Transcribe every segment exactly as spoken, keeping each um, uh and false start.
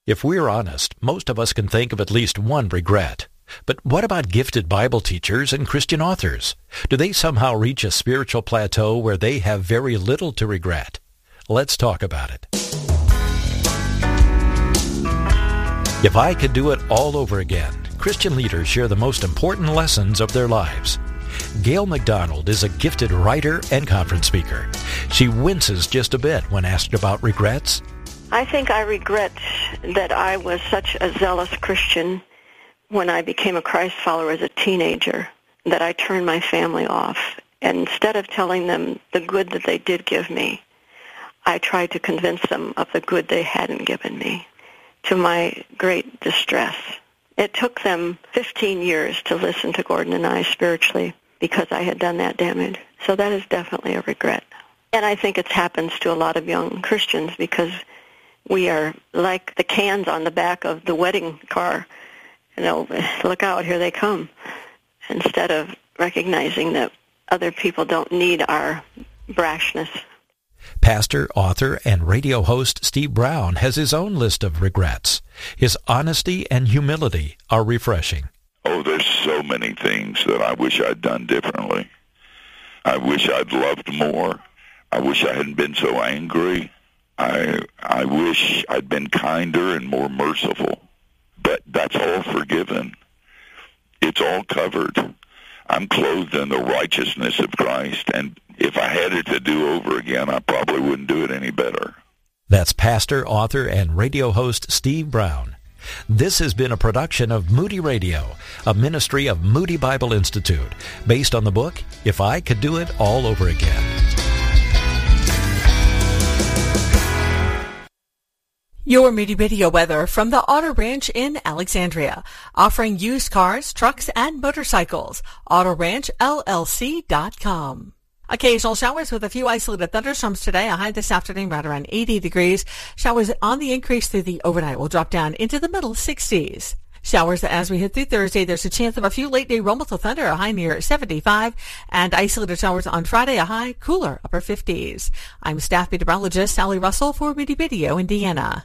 If we're honest, most of us can think of at least one regret. But what about gifted Bible teachers and Christian authors? Do they somehow reach a spiritual plateau where they have very little to regret? Let's talk about it. If I could do it all over again, Christian leaders share the most important lessons of their lives. Gail McDonald is a gifted writer and conference speaker. She winces just a bit when asked about regrets. I think I regret that I was such a zealous Christian when I became a Christ follower as a teenager, that I turned my family off. And instead of telling them the good that they did give me, I tried to convince them of the good they hadn't given me, to my great distress. It took them fifteen years to listen to Gordon and I spiritually because I had done that damage. So that is definitely a regret. And I think it happens to a lot of young Christians because we are like the cans on the back of the wedding car. You know, look out, here they come. Instead of recognizing that other people don't need our brashness. Pastor, author, and radio host Steve Brown has his own list of regrets. His honesty and humility are refreshing. Oh, there's so many things that I wish I'd done differently. I wish I'd loved more. I wish I hadn't been so angry. I I wish I'd been kinder and more merciful. But that's all forgiven. It's all covered. I'm clothed in the righteousness of Christ, and if I had it to do over again, I probably wouldn't do it any better. That's pastor, author, and radio host Steve Brown. This has been a production of Moody Radio, a ministry of Moody Bible Institute, based on the book, If I Could Do It All Over Again. Your Moody Radio weather from the Auto Ranch in Alexandria, offering used cars, trucks, and motorcycles. auto ranch L L C dot com. Occasional showers with a few isolated thunderstorms today. A high this afternoon right around eighty degrees. Showers on the increase through the overnight will drop down into the middle sixties. Showers as we head through Thursday. There's a chance of a few late-day rumbles of thunder, a high near seventy-five, and isolated showers on Friday, a high cooler upper fifties. I'm staff meteorologist Sally Russell for Moody Radio, Indiana.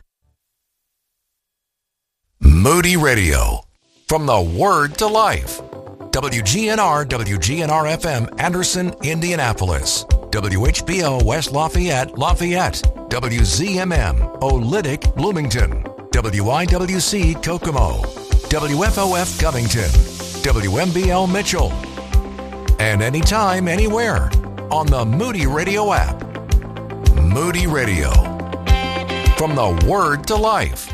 Moody Radio, from the Word to Life. W G N R, W G N R F M, Anderson, Indianapolis. W H B O, West Lafayette, Lafayette. W Z M M, Olytic, Bloomington. W I W C, Kokomo. W F O F, Covington. W M B L, Mitchell. And anytime, anywhere, on the Moody Radio app. Moody Radio, from the Word to Life.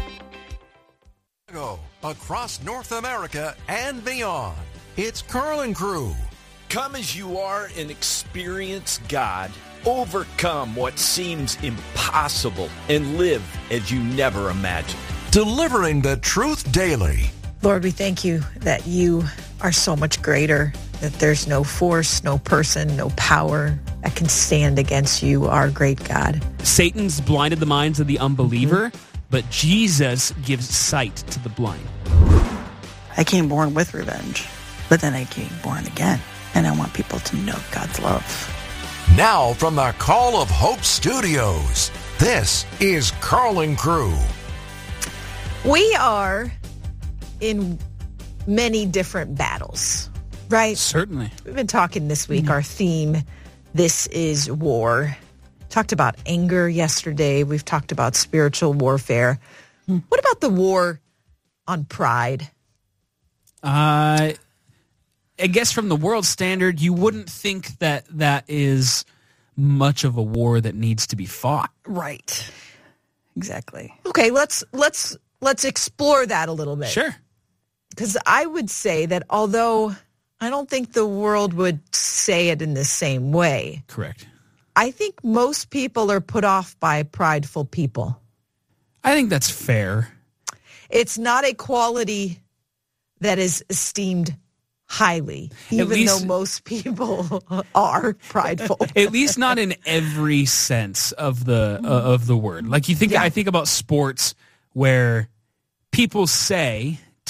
Across North America and beyond, it's Carl and Crew. Come as you are and experience God. Overcome what seems impossible and live as you never imagined. Delivering the truth daily. Lord, we thank you that you are so much greater, that there's no force, no person, no power that can stand against you, our great God. Satan's blinded the minds of the unbeliever, mm-hmm. but Jesus gives sight to the blind. I came born with revenge, but then I came born again, and I want people to know God's love. Now from the Call of Hope Studios, this is Carl and Crew. We are in many different battles, right? Certainly. We've been talking this week, mm-hmm. our theme, This is War. Talked about anger yesterday. We've talked about spiritual warfare. Mm-hmm. What about the war on pride? Uh, I guess from the world standard, you wouldn't think that that is much of a war that needs to be fought. Right. Exactly. Okay, let's let's let's explore that a little bit. Sure. Because I would say that although I don't think the world would say it in the same way. Correct. I think most people are put off by prideful people. I think that's fair. It's not a quality that is esteemed highly, even least, though most people are prideful. At least not in every sense of the uh, of the word. Like you think, yeah. I think about sports where people say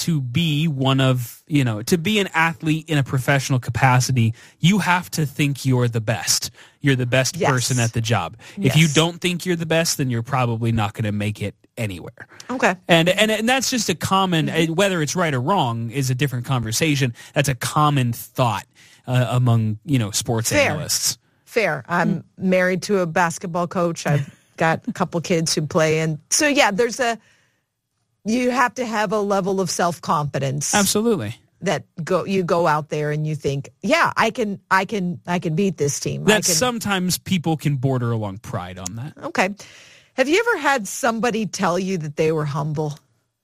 to be one of, you know, to be an athlete in a professional capacity, you have to think you're the best. You're the best Yes. person at the job. Yes. If you don't think you're the best, then you're probably not going to make it anywhere. Okay. And, and and that's just a common, mm-hmm. whether it's right or wrong is a different conversation. That's a common thought uh, among, you know, sports Fair. analysts. Fair. I'm mm. married to a basketball coach. I've got a couple kids who play. And so, yeah, there's a, you have to have a level of self-confidence. Absolutely. That go you go out there and you think, yeah, I can I can I can beat this team. That I can, sometimes people can border along pride on that. Okay. Have you ever had somebody tell you that they were humble?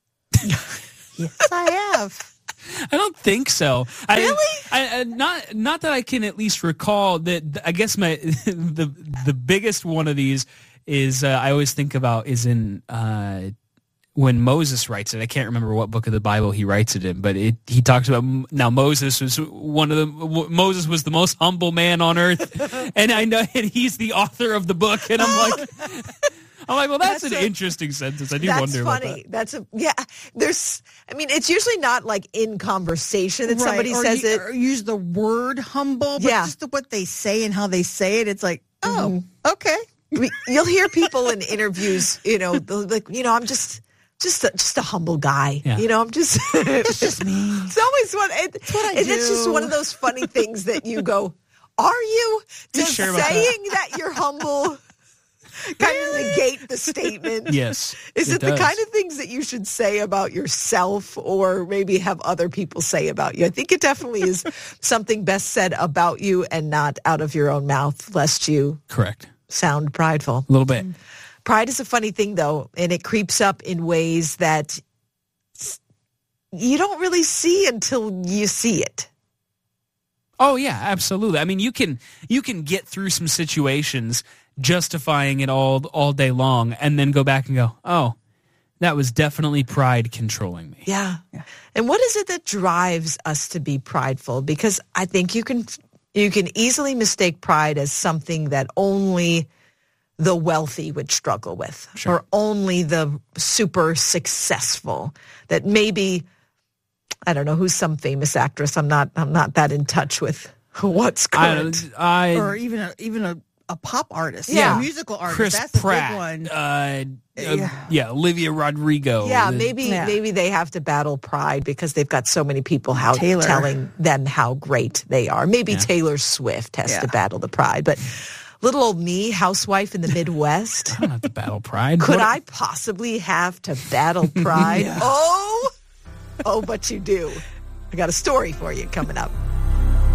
Yes, I have. I don't think so. Really? I, I, not not that I can at least recall that. I guess my the the biggest one of these is uh, I always think about is in uh, when Moses writes it. I can't remember what book of the Bible he writes it in, but it, he talks about now Moses was one of the Moses was the most humble man on earth, and I know and he's the author of the book, and I'm like. I'm like, well, that's, that's an a, interesting sentence. I do that's wonder funny. about that. That's a yeah. There's, I mean, it's usually not like in conversation that right. somebody or says you, it. Or use the word humble, but yeah. just the, what they say and how they say it. It's like, oh, mm-hmm. okay. I mean, you'll hear people in interviews, you know, like, you know, I'm just, just, a, just a humble guy. Yeah. You know, I'm just. It's just me. It's always one. It, it's what I and do. It's just one of those funny things that you go, are you just sure saying that? that you're humble? Kind of negate the statement. Yes. Is it, it the does. kind of things that you should say about yourself or maybe have other people say about you? I think it definitely is something best said about you and not out of your own mouth, lest you Correct. sound prideful. A little bit. Pride is a funny thing, though, and it creeps up in ways that you don't really see until you see it. Oh, yeah, absolutely. I mean, you can you can get through some situations justifying it all all day long and then go back and go, oh, that was definitely pride controlling me. Yeah. yeah. And what is it that drives us to be prideful? Because I think you can you can easily mistake pride as something that only the wealthy would struggle with, sure. or only the super successful, that maybe, I don't know, who's some famous actress. I'm not I'm not that in touch with what's current. I, I, or even a, even a a pop artist, yeah, a musical artist. Chris That's Pratt, a big one. Uh, yeah. uh, yeah, Olivia Rodrigo. Yeah, the, maybe yeah. maybe they have to battle pride because they've got so many people how, Taylor. telling them how great they are. Maybe Yeah. Taylor Swift has Yeah. to battle the pride, but little old me, housewife in the Midwest, I don't have to battle pride. could What- I possibly have to battle pride? Yeah. Oh, oh, but you do. I got a story for you coming up.